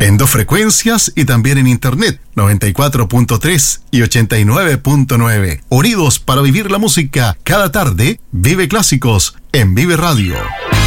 en 2 frecuencias y también en internet, 94.3 y 89.9. Unidos para vivir la música. Cada tarde, vive clásicos en Vive Radio.